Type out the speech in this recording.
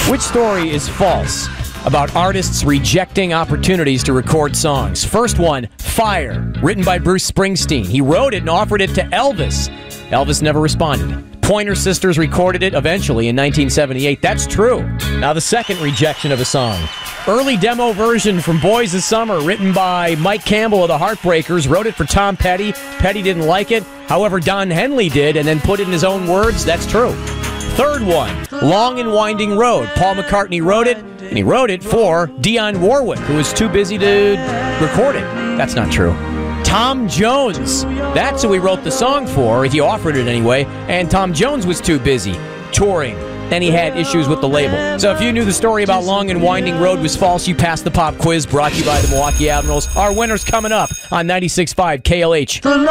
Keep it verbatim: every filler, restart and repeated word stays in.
Which story is false about artists rejecting opportunities to record songs? First one, Fire, written by Bruce Springsteen. He wrote it and offered it to Elvis. Elvis never responded. Pointer Sisters recorded it eventually in nineteen seventy-eight. That's true. Now the second rejection of a song. Early demo version from Boys of Summer, written by Mike Campbell of the Heartbreakers, wrote it for Tom Petty. Petty didn't like it. However, Don Henley did and then put it in his own words. That's true. Third one, Long and Winding Road. Paul McCartney wrote it, and he wrote it for Dionne Warwick, who was too busy to record it. That's not true. Tom Jones. That's who he wrote the song for, if he offered it anyway, and Tom Jones was too busy touring. Then he had issues with the label. So if you knew the story about Long and Winding Road was false, you passed the pop quiz brought to you by the Milwaukee Admirals. Our winner's coming up on ninety-six point five K L H.